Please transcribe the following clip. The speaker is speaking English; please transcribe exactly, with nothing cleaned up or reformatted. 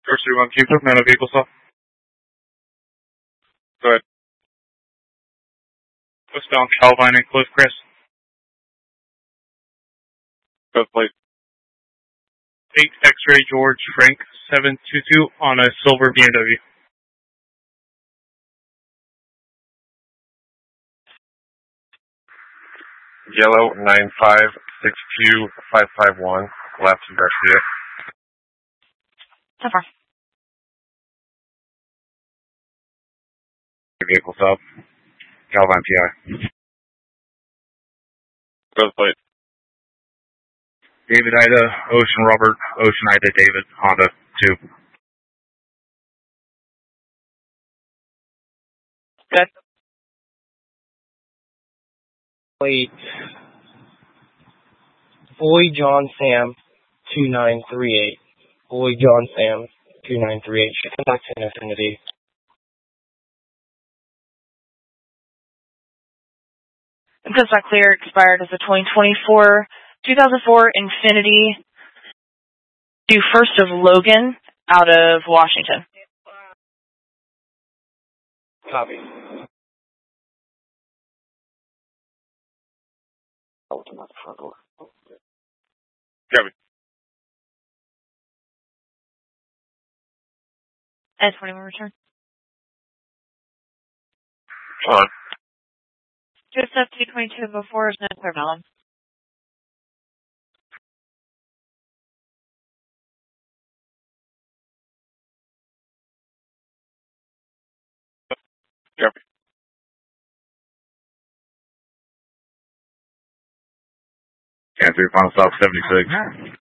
First three one Cuba, man of vehicle stop. Go ahead. Westbound Calvine and Cliff Crest. Go please. eight X-ray George Frank seven two two on a silver B M W. Yellow nine five six two five five one, left of Garcia. So far. Vehicle stop. Calvine P I. Go please. David Ida, Ocean Robert, Ocean Ida David, Honda two. Good. Wait. Boy John Sam two nine three eight. Boy John Sam two nine three eight. Should come back to an Infinity. Because that clear expired as a twenty twenty-four, two thousand four Infinity. Due first of Logan out of Washington. Copy. Oh, to my front door. Copy. S twenty-one return. On. Just up two twenty-two before is no clear melon. Copy. Answer your final stop seventy-six.